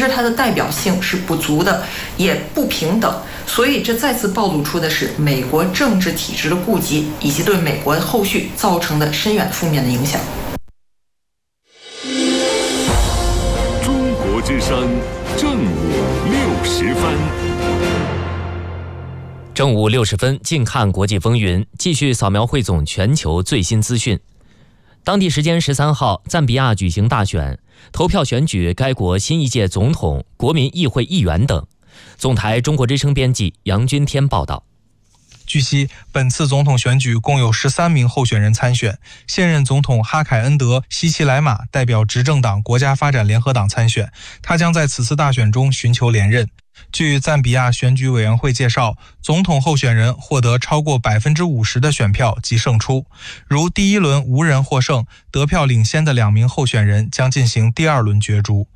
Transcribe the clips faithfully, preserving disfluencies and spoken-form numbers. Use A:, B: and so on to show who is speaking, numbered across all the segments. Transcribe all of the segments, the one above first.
A: 实它的代表性是不足的，也不平等。所以这再次暴露出的是美国政治体制的痼疾，以及对美国后续造成的深远负面的影响。
B: 中国之声正午六十分。
C: 正午六十分，近看国际风云，继续扫描汇总全球最新资讯。当地时间十三号，赞比亚举行大选，投票选举该国新一届总统、国民议会议员等。总台中国之声编辑杨军天报道。
D: 据悉，本次总统选举共有十三名候选人参选，现任总统哈凯恩德·希奇莱马代表执政党国家发展联合党参选，他将在此次大选中寻求连任。据赞比亚选举委员会介绍，总统候选人获得超过 百分之五十 的选票即胜出。如第一轮无人获胜，得票领先的两名候选人将进行第二轮角逐。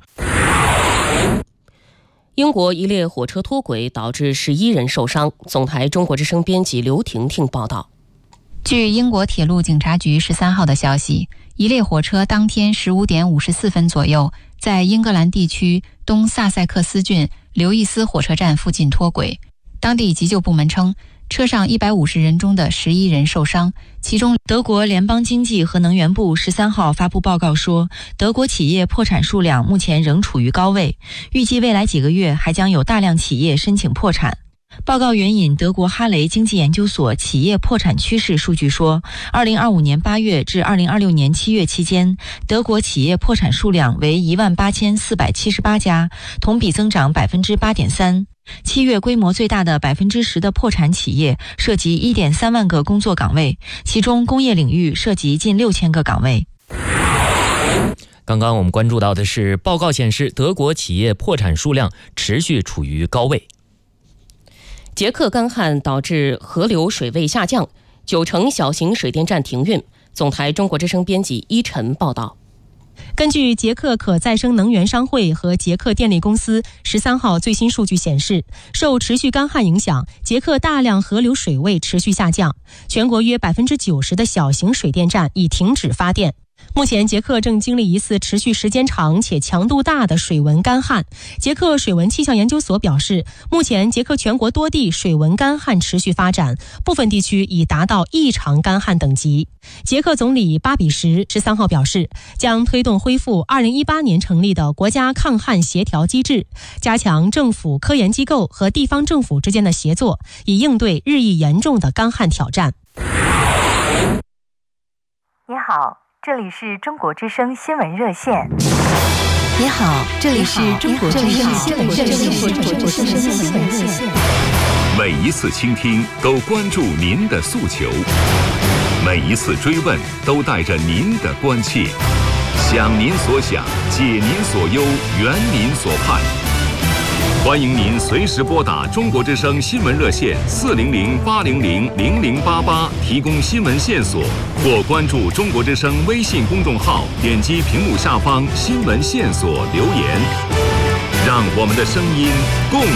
E: 英国一列火车脱轨导致十一人受伤。总台中国之声编辑刘婷婷报道。
F: 据英国铁路警察局十三号的消息，一列火车当天十五点五十四分左右，在英格兰地区东萨塞克斯郡刘易斯火车站附近脱轨。当地急救部门称，车上一百五十人中的十一人受伤，其中德国联邦经济和能源部十三号发布报告说，德国企业破产数量目前仍处于高位，预计未来几个月还将有大量企业申请破产。报告援引德国哈雷经济研究所企业破产趋势数据说，二零二五年八月至二零二六年七月期间，德国企业破产数量为一万八千四百七十八家，同比增长 百分之八点三。七月规模最大的 百分之十 的破产企业涉及 一点三万个工作岗位，其中工业领域涉及近六千个岗位。
C: 刚刚我们关注到的是，报告显示德国企业破产数量持续处于高位。
E: 捷克干旱导致河流水位下降，九成小型水电站停运。总台中国之声编辑依晨报道。
G: 根据捷克可再生能源商会和捷克电力公司十三号最新数据显示，受持续干旱影响，捷克大量河流水位持续下降，全国约 百分之九十 的小型水电站已停止发电。目前捷克正经历一次持续时间长且强度大的水文干旱。捷克水文气象研究所表示，目前捷克全国多地水文干旱持续发展，部分地区已达到异常干旱等级。捷克总理巴比什十三号表示，将推动恢复二零一八年成立的国家抗旱协调机制，加强政府、科研机构和地方政府之间的协作，以应对日益严重的干旱挑战。
H: 你好，这里是中国之声新闻热线。
I: 你好，这里是中国之声新闻热线。
B: 每一次倾听都关注您的诉求，每一次追问都带着您的关切，想您所想，解您所忧，圆您所盼。欢迎您随时拨打中国之声新闻热线四零零八零零零零八八提供新闻线索，或关注中国之声微信公众号，点击屏幕下方新闻线索留言，让我们的声音共